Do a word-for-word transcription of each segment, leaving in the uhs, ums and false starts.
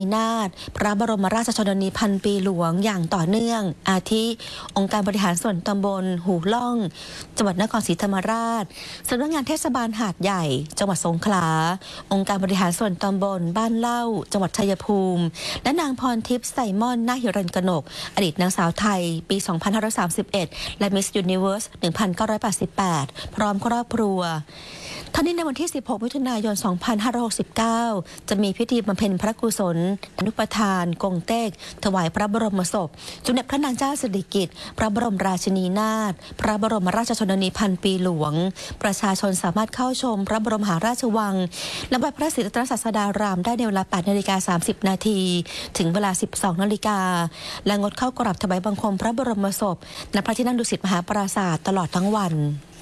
นาถพระบรมราชชนนีพันปีหลวงอย่างต่อเนื่องอาทิองค์การบริหารส่วนตำบลหูล่องจังหวัดนครศรีธรรมราชสำนักงานเทศบาลหาดใหญ่จังหวัดสงขลาองค์การบริหารส่วนตำบลบ้านเล่าจังหวัดชัยภูมิและนางพรทิพย์ไซมอนนาคหิรัญกนกอดีตนางสาวไทยปี สองพันห้าร้อยสามสิบเอ็ด และ Miss Universe หนึ่งพันเก้าร้อยแปดสิบแปด พร้อมครอบครัวทั้งนี้ในวันที่ สิบหก มิถุนายน สองพันห้าร้อยหกสิบเก้า จะมีพิธีบำเพ็ญพระกุศลอนุปทานกงเต็กถวายพระบรมศพสมเด็จพระนางเจ้าสิริกิติ์พระบรมราชินีนาถพระบรมราชชนนีพันปีหลวงประชาชนสามารถเข้าชมพระบรมมหาราชวังและวัดพระศรีรัตนศาสดารามได้ในเวลา แปดนาฬิกาสามสิบนาทีถึงเวลา สิบสองนาฬิกาและงดเข้ากราบถวายบังคมพระบรมศพณพระที่นั่งดุสิตมหาปราสาทตลอดทั้งวัน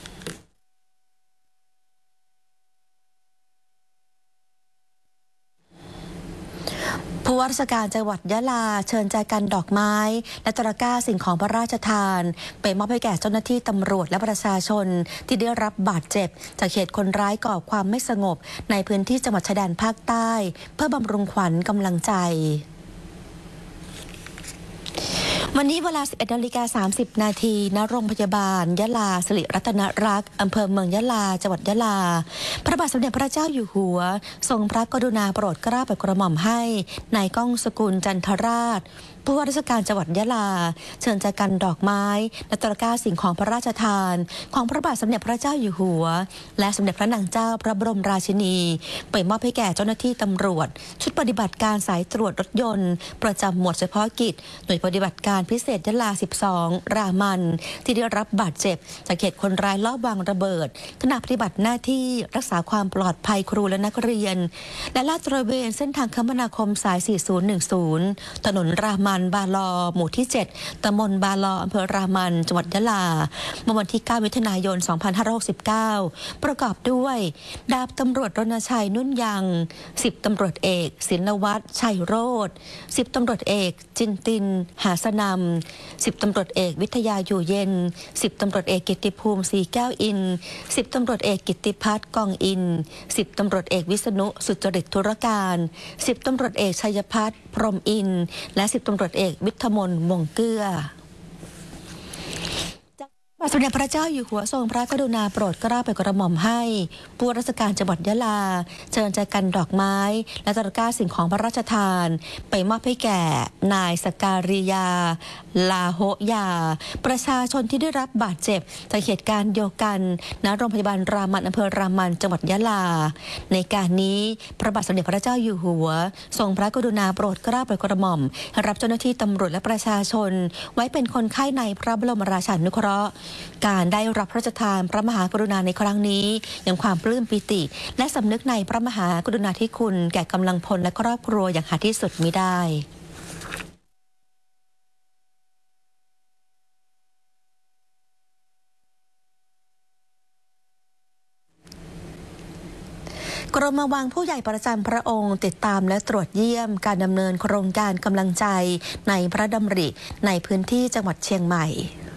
ผู้ว่าราชการจังหวัดยะลาเชิญแจกันดอกไม้และตะกร้าสิ่งของพระราชทานไปมอบให้แก่เจ้าหน้าที่ตำรวจและประชาชนที่ได้รับบาดเจ็บจากเหตุคนร้ายก่อความไม่สงบในพื้นที่จังหวัดชายแดนภาคใต้เพื่อบำรุงขวัญกำลังใจวันนี้เวลา สิบเอ็ดนาฬิกาสามสิบนาทีณโรงพยาบาลยะลาสิริรัตนรักษ์อำเภอเมืองยะลาจังหวัดยะลาพระบาทสมเด็จพระเจ้าอยู่หัวทรงพระกรุณาโปรดเกล้าโปรดกระหม่อมให้นายก้องสกุลจันทราชผู้ว่าราชการจังหวัดยะลาเชิญแจกันดอกไม้และตะกร้าสิ่งของพระราชทานของพระบาทสมเด็จพระเจ้าอยู่หัวและสมเด็จพระนางเจ้าพระบรมราชินีไปมอบให้แก่เจ้าหน้าที่ตำรวจชุดปฏิบัติการสายตรวจรถยนต์ประจำหมวดเฉพาะกิจหน่วยปฏิบัติการพิเศษยะลาสิบสองรามันที่ได้รับบาดเจ็บจากเหตุคนร้ายลอบวางระเบิดขณะปฏิบัติหน้าที่รักษาความปลอดภัยครูและนักเรียนและลาดตระเวนเส้นทางคมนาคมสายสี่ศูนย์หนึ่งศูนย์ถนนรามันบาลอหมู่ที่เจ็ดตำบลบาลออำเภอรามันจังหวัดยะลาเมื่อวันที่เก้ามิถุนายนสองพันห้าร้อยหกสิบเก้าประกอบด้วยดาบตำรวจรณชัยนุ่นยังสิบตำรวจเอกศิลวัฒน์ชัยโรจน์สิบตำรวจเอกจินตินหาสนำสิบตำรวจเอกวิทยาอยู่เย็นสิบตำรวจเอกกิตติภูมิศรีแก้วอินสิบตำรวจเอกกิตติพัฒน์กองอินสิบตำรวจเอกวิษณุสุจริตธุรการสิบตำรวจเอกชัยพัฒน์พรหมอินและสิบตำรวจเอกวิทมนต์วงเกื้อสมเด็จพระเจ้าอยู่หัวทรงพระกรุณาโปรดเกล้าโปรดกระหม่อมให้ผู้ว่าราชการจังหวัดยะลาเชิญแจกันดอกไม้และตะกร้าสิ่งของพระราชทานไปมอบให้แก่นายสการิยาลาโฮยาประชาชนที่ได้รับบาดเจ็บจากเหตุการณ์เดียวกันณโรงพยาบาลรามันอำเภอรามันจังหวัดยะลาในการนี้พระบาทสมเด็จพระเจ้าอยู่หัวทรงพระกรุณาโปรดเกล้าโปรดกระหม่อมรับเจ้าหน้าที่ตำรวจและประชาชนไว้เป็นคนไข้ในพระบรมราชานุเคราะห์การได้รับพระราชทานพระมหากรุณาในครั้งนี้ยังความปลื้มปิติและสำนึกในพระมหากรุณาธิคุณแก่กำลังพลและครอบครัวอย่างหาที่สุดมิได้กรมวังผู้ใหญ่ประจำพระองค์ติดตามและตรวจเยี่ยมการดำเนินโครงการกำลังใจในพระดำริในพื้นที่จังหวัดเชียงใหม่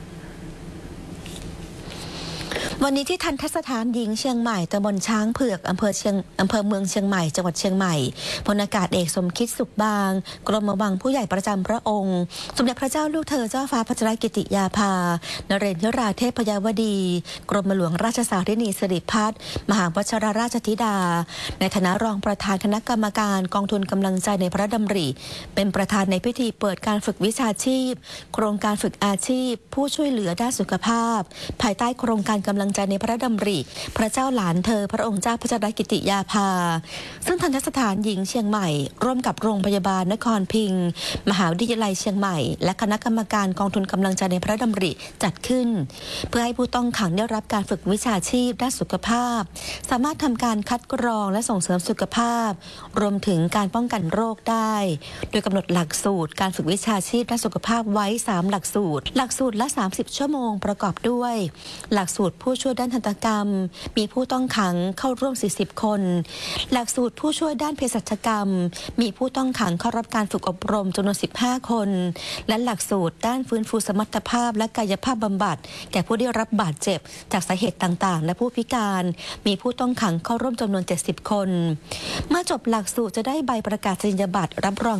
วันนี้ที่ทัณฑสถานหญิงเชียงใหม่ตำบลช้างเผือกอำเภอเชียงอำเภอเมืองเชียงใหม่จังหวัดเชียงใหม่พลอากาศเอกสมคิดสุขบางกรมวังผู้ใหญ่ประจำพระองค์สมเด็จพระเจ้าลูกเธอเจ้าฟ้าพัชรกิติยาภานเรนทราเทพยาวดีกรมหลวงราชสารินีสิริพัฒน์มหาวชิรราชธิดาในฐานะรองประธานคณะกรรมการกองทุนกำลังใจในพระดำริเป็นประธานในพิธีเปิดการฝึกวิชาชีพโครงการฝึกอาชีพผู้ช่วยเหลือด้านสุขภาพภายใต้โครงการกำลังใจในพระดำริพระเจ้าหลานเธอพระองค์เจ้าพัชรกิติยาภาซึ่งทัณฑสถานหญิงเชียงใหม่ร่วมกับโรงพยาบาลนครพิงค์มหาวิทยาลัยเชียงใหม่และคณะกรรมการกองทุนกำลังใจในพระดำริจัดขึ้นเพื่อให้ผู้ต้องขังได้รับการฝึกวิชาชีพด้านสุขภาพสามารถทำการคัดกรองและส่งเสริมสุขภาพรวมถึงการป้องกันโรคได้โดยกำหนดหลักสูตรการฝึกวิชาชีพด้านสุขภาพไว้สามหลักสูตรหลักสูตรละสามสิบชั่วโมงประกอบด้วยหลักสูตรผู้ช่วยด้านทันตกรรมมีผู้ต้องขังเข้าร่วมสี่สิบคนหลักสูตรผู้ช่วยด้านเภสัชกรรมมีผู้ต้องขังเข้ารับการฝึกอบรมจำนวนสิบห้าคนและหลักสูตรด้านฟื้นฟูสมรรถภาพและกายภาพบำบัดแก่ผู้ได้รับบาดเจ็บจากสาเหตุต่างๆและผู้พิการมีผู้ต้องขังเข้าร่วมจำนวนเจ็ดสิบคนเมื่อจบหลักสูตรจะได้ใบประกาศนียบัตรรับรอง